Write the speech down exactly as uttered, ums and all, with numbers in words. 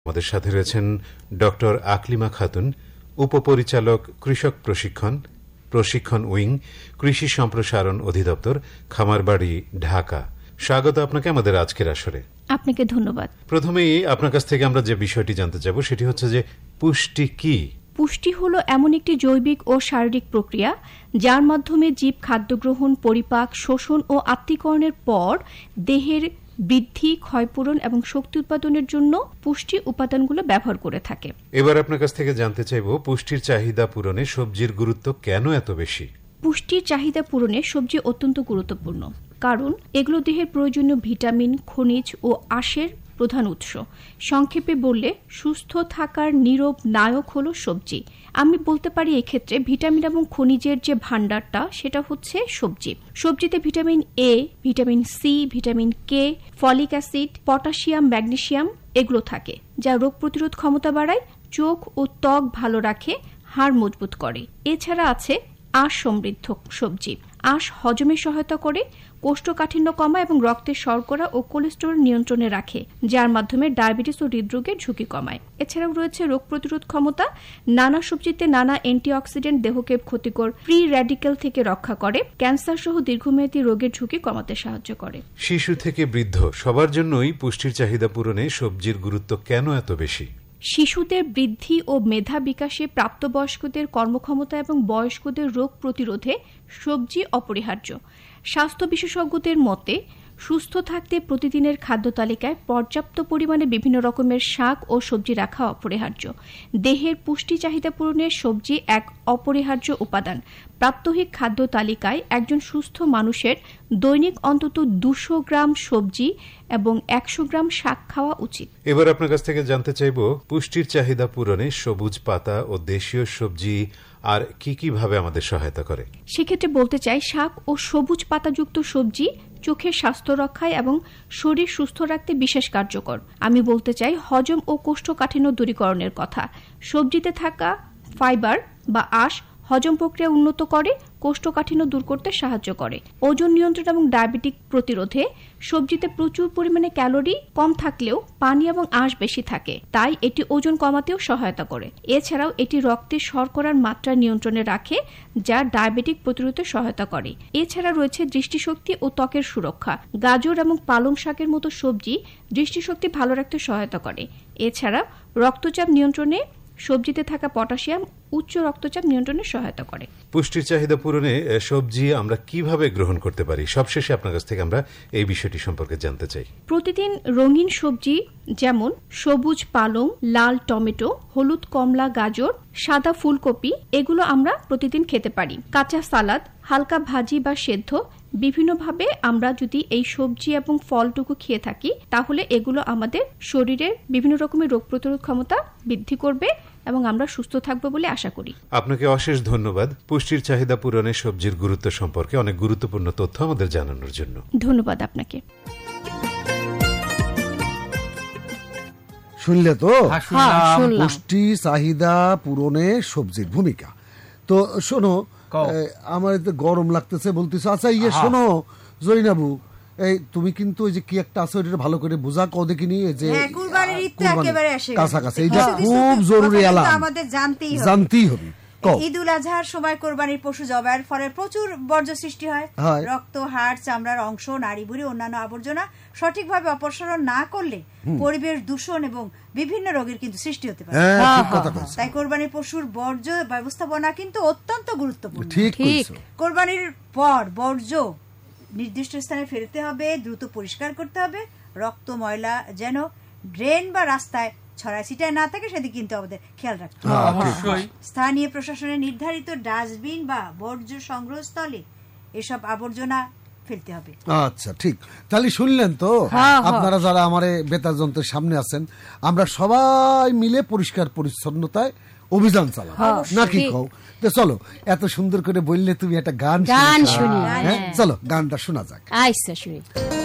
আমাদের সাথে রয়েছেন ডক্টর আকলিমা খাতুন, উপপরিচালক কৃষক প্রশিক্ষণ প্রশিক্ষণ উইং, কৃষি সম্প্রসারণ অধিদপ্তর, খামারবাড়ি, ঢাকা। স্বাগত আপনাকে আমাদের আজকের আসরে। আপনাকে ধন্যবাদ। প্রথমেই আপনার কাছ থেকে আমরা যে বিষয়টি জানতে চাইব সেটি হচ্ছে যে পুষ্টি কি? পুষ্টি হলো এমন একটি জৈবিক ও শারীরিক প্রক্রিয়া যার মাধ্যমে জীব খাদ্য গ্রহণ, পরিপাক, শোষণ ও আত্তীকরণের পর দেহের বৃদ্ধি, ক্ষয়পূরণ এবং শক্তি উৎপাদনের জন্য পুষ্টি উপাদানগুলো ব্যবহার করে থাকে। এবার আপনার কাছ থেকে জানতে চাইব পুষ্টির চাহিদা পূরণে সবজির গুরুত্ব কেন এত বেশি? পুষ্টির চাহিদা পূরণে সবজি অত্যন্ত গুরুত্বপূর্ণ, কারণ এগুলো দেহের প্রয়োজনীয় ভিটামিন, খনিজ ও আঁশের প্রধান উৎস। সংক্ষেপে বললে সুস্থ থাকার নীরব নায়ক হলো সবজি। আমি বলতে পারি এক্ষেত্রে ভিটামিন এবং খনিজের যে ভান্ডারটা সেটা হচ্ছে সবজি। সবজিতে vitamin A, vitamin C, vitamin K, folic acid, potassium, magnesium এগুলো থাকে, যা রোগ প্রতিরোধ ক্ষমতা বাড়ায়, চোখ ও ত্বক ভালো রাখে, হাড় মজবুত করে। এছাড়া আছে আঁশ সমৃদ্ধ সবজি। আঁশ হজমে সহায়তা করে, কোষ্ঠকাঠিন্য কমায় এবং রক্তের শর্করা ও কোলেস্টেরল নিয়ন্ত্রণে রাখে, যার মাধ্যমে ডায়াবেটিস ও হৃদরোগের ঝুঁকি কমায়। এছাড়াও রয়েছে রোগ প্রতিরোধ ক্ষমতা। নানা সবজিতে নানা অ্যান্টিঅক্সিডেন্ট দেহকে ক্ষতিকর ফ্রি র্যাডিক্যাল থেকে রক্ষা করে, ক্যান্সার সহ দীর্ঘমেয়াদী রোগের ঝুঁকি কমাতে সাহায্য করে। শিশু থেকে বৃদ্ধ সবার জন্যই পুষ্টির চাহিদা পূরণে সবজির গুরুত্ব কেন এত বেশি? শিশুদের বৃদ্ধি ও মেধা বিকাশে, প্রাপ্তবয়স্কদের কর্মক্ষমতা এবং বয়স্কদের রোগ প্রতিরোধে সবজি অপরিহার্য। স্বাস্থ্য বিশেষজ্ঞদের মতে সুস্থ থাকতে প্রতিদিনের খাদ্য তালিকায় পর্যাপ্ত পরিমাণে বিভিন্ন রকমের শাক ও সবজি রাখা অপরিহার্য। দেহের পুষ্টি চাহিদা পূরণে সবজি এক অপরিহার্য উপাদান। প্রাত্যহিক খাদ্য তালিকায় একজন সুস্থ মানুষের দৈনিক অন্তত দুশো গ্রাম সবজি এবং একশো গ্রাম শাক খাওয়া উচিত। এবার আপনার কাছ থেকে জানতে চাইব পুষ্টির চাহিদা পূরণে সবুজ পাতা ও দেশীয় সবজি আর কি কি ভাবে আমাদের সহায়তা করে? সেক্ষেত্রে বলতে চাই, শাক ও সবুজ পাতাযুক্ত সবজি চোখের স্বাস্থ্য রক্ষায় এবং শরীর সুস্থ রাখতে বিশেষ কার্যকর। আমি বলতে চাই হজম ও কোষ্ঠকাঠিন্য দূরীকরণের কথা। সবজিতে থাকা ফাইবার বা আঁশ হজম প্রক্রিয়া উন্নত করে, কোষ্ঠকাঠিন্য দূর করতে সাহায্য করে। ওজন নিয়ন্ত্রণ এবং ডায়াবেটিক প্রতিরোধে সবজিতে প্রচুর পরিমাণে ক্যালোরি কম থাকলেও পানি এবং আঁশ বেশি থাকে, তাই এটি ওজন কমাতেও সহায়তা করে। এছাড়াও এটি রক্তে শর্করার মাত্রা নিয়ন্ত্রণে রাখে, যা ডায়াবেটিক প্রতিরোধে সহায়তা করে। এছাড়া রয়েছে দৃষ্টিশক্তি ও ত্বকের সুরক্ষা। গাজর এবং পালং শাকের মতো সবজি দৃষ্টিশক্তি ভালো রাখতে সহায়তা করে। এছাড়া রক্তচাপ নিয়ন্ত্রণে সবজিতে থাকা পটাশিয়াম উচ্চ রক্তচাপ নিয়ন্ত্রণে সহায়তা করে। পুষ্টির চাহিদা পূরণে সবজি আমরা কিভাবে গ্রহণ করতে পারি? সবশেষে আপনার কাছ থেকে আমরা এই বিষয়টি সম্পর্কে জানতে চাই। প্রতিদিন রঙিন সবজি যেমন সবুজ পালং, লাল টমেটো, হলুদ কমলা গাজর, সাদা ফুলকপি এগুলো আমরা প্রতিদিন খেতে পারি। কাঁচা সালাদ, হালকা ভাজি বা সেদ্ধ বিভিন্নভাবে আমরা যদি এই সবজি এবং ফলটুকু খেয়ে থাকি তাহলে এগুলো আমাদের শরীরের বিভিন্ন রকমের রোগ প্রতিরোধ ক্ষমতা বৃদ্ধি করবে এবং আমরা সুস্থ থাকবো বলে আশা করি। আপনাকে অশেষ ধন্যবাদ পুষ্টির চাহিদা পূরণে সবজির গুরুত্ব সম্পর্কে অনেক গুরুত্বপূর্ণ তথ্য আমাদের জানানোর জন্য। ধন্যবাদ আপনাকে। শুনলে তো পুষ্টি চাহিদা পূরণে সবজির ভূমিকা। তো শোনো, আমার এতে গরম লাগতেছে বলতেছো। আচ্ছা ইয়ে শোনো জরিনাবু, এই তুমি কিন্তু ওই যে কি একটা আছে ওটা ভালো করে বুঝা কও দেখিনি, যে কাছাকাছি এটা খুব জরুরি এলাম, আমাদের জানতেই হবে জানতেই হবে। ঈদ উল আজহার সময় কোরবানির পশু জবাইয়ের ফলে প্রচুর বর্জ্য সৃষ্টি হয়। রক্ত, হাড়, চামড়ার অংশ, নাড়ি ভুঁড়ি, অন্যান্য আবর্জনা সঠিকভাবে অপসারণ না করলে পরিবেশ দূষণ এবং বিভিন্ন রোগের কিন্তু সৃষ্টি হতে পারে। তাই কোরবানির পশুর বর্জ্য ব্যবস্থাপনা কিন্তু অত্যন্ত গুরুত্বপূর্ণ। কোরবানির পর বর্জ্য নির্দিষ্ট স্থানে ফেলতে হবে, দ্রুত পরিষ্কার করতে হবে। রক্ত, ময়লা যেন ড্রেন বা রাস্তায় ছড়ায় ছিটায় না থাকে সেদিকে কিন্তু আমাদের খেয়াল রাখতে হবে। স্থানীয় প্রশাসনের নির্ধারিত ডাস্টবিন বা বর্জ্য সংগ্রহস্থলে এসব আবর্জনা ফেলতে হবে। আচ্ছা ঠিক, তাহলে শুনলেন তো আপনারা যারা আমার বেতার যন্ত্রের সামনে আছেন, আমরা সবাই মিলে পরিষ্কার পরিচ্ছন্নতায় অভিযান চালাবো নাকি কও? তো চলো, এত সুন্দর করে বললে তুমি একটা গান শুনি, চলো গানটা শোনা যাক। আচ্ছা শুনি।